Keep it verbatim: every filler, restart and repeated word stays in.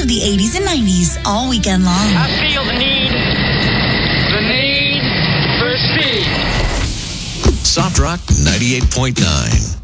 the eighties and nineties all weekend long. I feel the need, the need for speed. Soft Rock ninety-eight point nine.